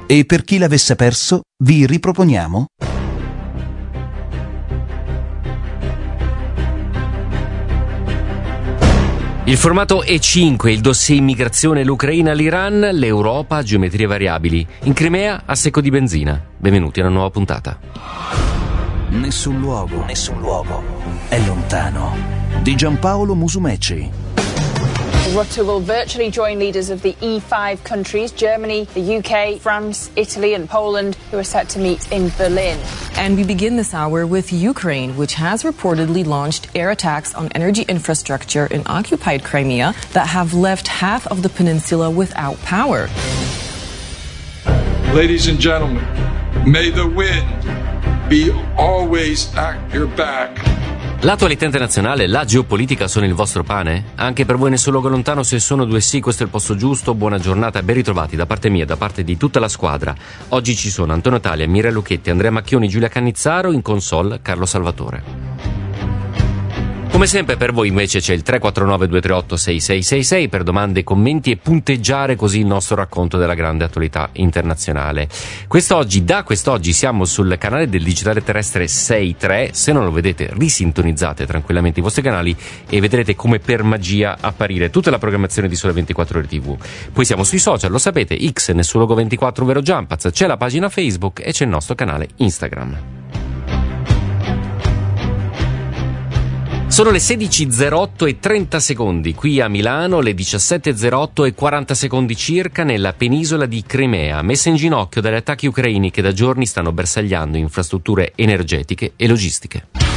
E per chi l'avesse perso, vi riproponiamo il formato E5, il dossier immigrazione, l'Ucraina, l'Iran, l'Europa, geometrie variabili. In Crimea a secco di benzina. Benvenuti a una nuova puntata. Nessun luogo è lontano. Di Giampaolo Musumeci. Rutte will virtually join leaders of the E5 countries, Germany, the UK, France, Italy and Poland, who are set to meet in Berlin. And we begin this hour with Ukraine, which has reportedly launched air attacks on energy infrastructure in occupied Crimea that have left half of the peninsula without power. Ladies and gentlemen, may the wind be always at your back. L'attualità internazionale, la geopolitica sono il vostro pane? Anche per voi nessun luogo lontano, se sono due sì, questo è il posto giusto. Buona giornata e ben ritrovati da parte mia e da parte di tutta la squadra. Oggi ci sono Antonio Talia, Mirella Lucchetti, Andrea Macchioni, Giulia Cannizzaro, in console Carlo Salvatore. Come sempre per voi invece c'è il 349-238-6666 per domande e commenti e punteggiare così il nostro racconto della grande attualità internazionale. Da quest'oggi siamo sul canale del digitale terrestre 6.3, se non lo vedete risintonizzate tranquillamente i vostri canali e vedrete come per magia apparire tutta la programmazione di Sole 24 Ore TV. Poi siamo sui social, lo sapete, X nel suo logo 24 ovvero Jumpaz, c'è la pagina Facebook e c'è il nostro canale Instagram. Sono le 16.08 e 30 secondi qui a Milano, le 17.08 e 40 secondi circa nella penisola di Crimea, messa in ginocchio dagli attacchi ucraini che da giorni stanno bersagliando infrastrutture energetiche e logistiche.